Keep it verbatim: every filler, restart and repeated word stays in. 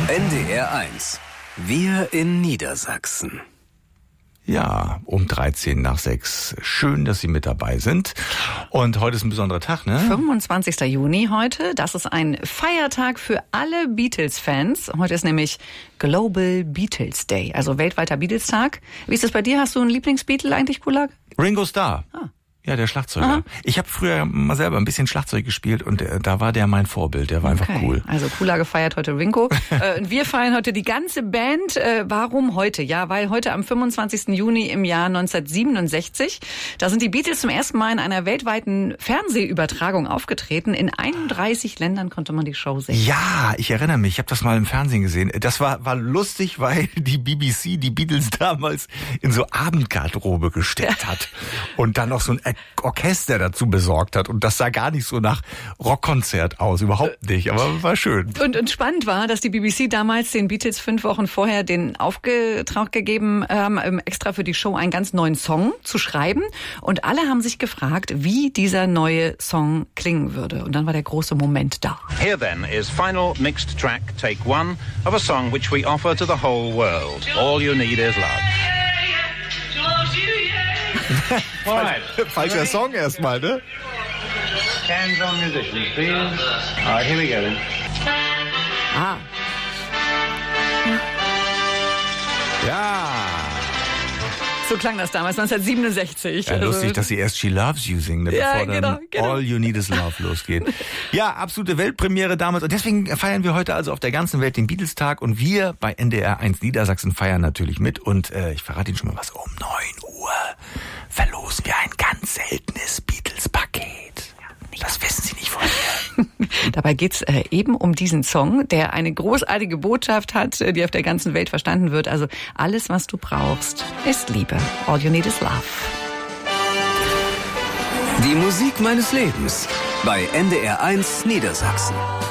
N D R eins. Wir in Niedersachsen. Ja, um dreizehn nach sechs. Schön, dass Sie mit dabei sind. Und heute ist ein besonderer Tag, ne? fünfundzwanzigster Juni heute. Das ist ein Feiertag für alle Beatles-Fans. Heute ist nämlich Global Beatles Day, also weltweiter Beatles-Tag. Wie ist es bei dir? Hast du einen Lieblingsbeatle eigentlich, Kulak? Ringo Starr. Ah. Ja, der Schlagzeuger. Aha. Ich habe früher mal selber ein bisschen Schlagzeug gespielt und der, da war der mein Vorbild. Der war Okay. einfach cool. Also Kulak feiert heute Ringo. äh, und wir feiern heute die ganze Band. Äh, warum heute? Ja, weil heute am fünfundzwanzigsten Juni im Jahr neunzehnhundertsiebenundsechzig, da sind die Beatles zum ersten Mal in einer weltweiten Fernsehübertragung aufgetreten. In einunddreißig Ländern konnte man die Show sehen. Ja, ich erinnere mich. Ich habe das mal im Fernsehen gesehen. Das war war lustig, weil die B B C die Beatles damals in so Abendgarderobe gesteckt hat und dann noch so ein Orchester dazu besorgt hat. Und das sah gar nicht so nach Rockkonzert aus. Überhaupt nicht. Aber war schön. Und, und spannend war, dass die B B C damals den Beatles fünf Wochen vorher den Auftrag gegeben haben, ähm, extra für die Show einen ganz neuen Song zu schreiben. Und alle haben sich gefragt, wie dieser neue Song klingen würde. Und dann war der große Moment da. Here then is final mixed track take one of a song which we offer to the whole world. All you need is love. Falsch, falscher Song erstmal, ne? Hands on musicians, please. All right, here we go then. Ah. Ja. So klang das damals, neunzehnhundertsiebenundsechzig. Ja, lustig, dass sie erst She Loves You singen, ne, Ja, bevor dann genau, genau. All You Need Is Love losgeht. Ja, absolute Weltpremiere damals. Und deswegen feiern wir heute also auf der ganzen Welt den Beatles-Tag. Und wir bei N D R eins Niedersachsen feiern natürlich mit. Und äh, ich verrate Ihnen schon mal was. Um neun Uhr verlosen wir ein ganz seltenes Beatles-Paket. Das wissen Sie nicht vorher. Dabei geht's äh, eben um diesen Song, der eine großartige Botschaft hat, die auf der ganzen Welt verstanden wird. Also alles, was du brauchst, ist Liebe. All you need is love. Die Musik meines Lebens bei N D R eins Niedersachsen.